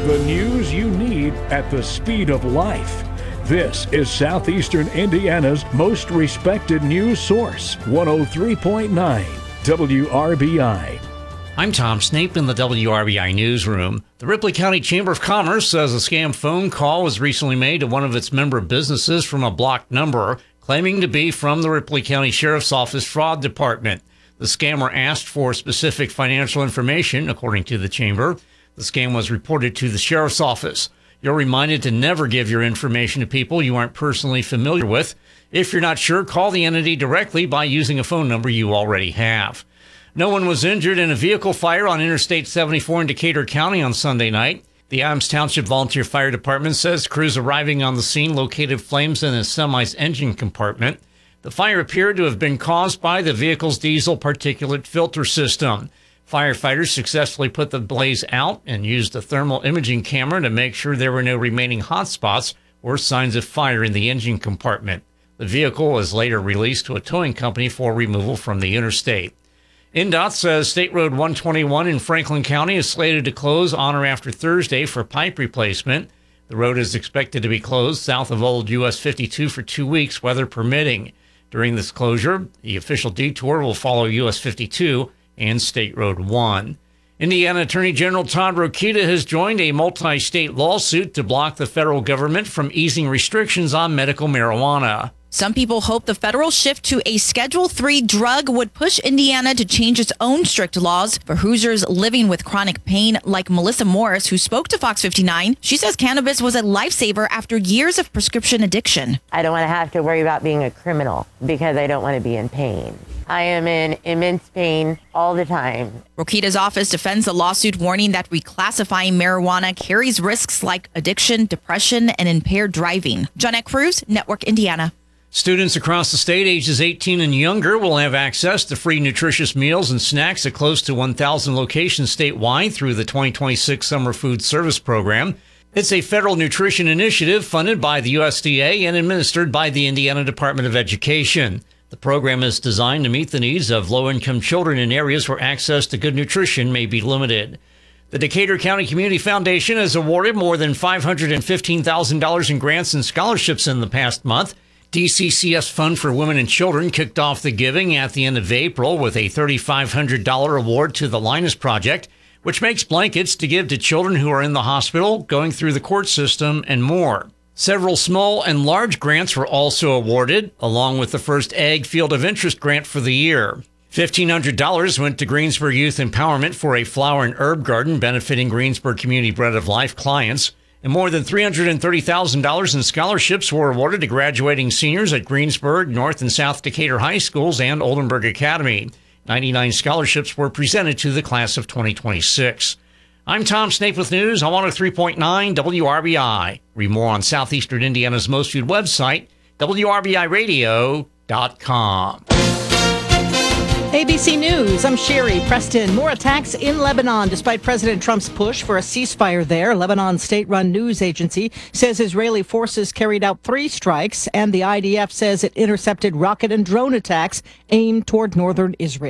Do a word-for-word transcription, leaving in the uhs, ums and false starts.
The news you need at the speed of life. This is Southeastern Indiana's most respected news source, one oh three point nine W R B I. I'm Tom Snape in the W R B I newsroom. The Ripley County Chamber of Commerce says a scam phone call was recently made to one of its member businesses from a blocked number, claiming to be from the Ripley County Sheriff's Office Fraud Department. The scammer asked for specific financial information, according to the chamber. The scam was reported to the Sheriff's Office. You're reminded to never give your information to people you aren't personally familiar with. If you're not sure, call the entity directly by using a phone number you already have. No one was injured in a vehicle fire on Interstate seventy-four in Decatur County on Sunday night. The Adams Township Volunteer Fire Department says crews arriving on the scene located flames in a semi's engine compartment. The fire appeared to have been caused by the vehicle's diesel particulate filter system. Firefighters successfully put the blaze out and used a thermal imaging camera to make sure there were no remaining hot spots or signs of fire in the engine compartment. The vehicle was later released to a towing company for removal from the interstate. N D O T says State Road one twenty-one in Franklin County is slated to close on or after Thursday for pipe replacement. The road is expected to be closed south of Old U S fifty-two for two weeks, weather permitting. During this closure, the official detour will follow U S fifty-two and State Road one. Indiana Attorney General Todd Rokita has joined a multi-state lawsuit to block the federal government from easing restrictions on medical marijuana. Some people hope the federal shift to a Schedule three drug would push Indiana to change its own strict laws for Hoosiers living with chronic pain, like Melissa Morris, who spoke to Fox fifty-nine. She says cannabis was a lifesaver after years of prescription addiction. I don't want to have to worry about being a criminal because I don't want to be in pain. I am in immense pain all the time. Rokita's office defends the lawsuit, warning that reclassifying marijuana carries risks like addiction, depression, and impaired driving. Johnette Cruz, Network Indiana. Students across the state ages eighteen and younger will have access to free nutritious meals and snacks at close to one thousand locations statewide through the twenty twenty-six Summer Food Service Program. It's a federal nutrition initiative funded by the U S D A and administered by the Indiana Department of Education. The program is designed to meet the needs of low-income children in areas where access to good nutrition may be limited. The Decatur County Community Foundation has awarded more than five hundred fifteen thousand dollars in grants and scholarships in the past month. D C C S Fund for Women and Children kicked off the giving at the end of April with a three thousand five hundred dollars award to the Linus Project, which makes blankets to give to children who are in the hospital, going through the court system, and more. Several small and large grants were also awarded, along with the first Ag Field of Interest grant for the year. fifteen hundred dollars went to Greensburg Youth Empowerment for a flower and herb garden benefiting Greensburg Community Bread of Life clients. And more than three hundred thirty thousand dollars in scholarships were awarded to graduating seniors at Greensburg, North and South Decatur High Schools, and Oldenburg Academy. ninety-nine scholarships were presented to the class of twenty twenty-six. I'm Tom Snape with news on one oh three point nine W R B I. Read more on Southeastern Indiana's most viewed website, W R B I radio dot com. A B C News, I'm Sherry Preston. More attacks in Lebanon despite President Trump's push for a ceasefire there. Lebanon's state-run news agency says Israeli forces carried out three strikes, and the I D F says it intercepted rocket and drone attacks aimed toward northern Israel.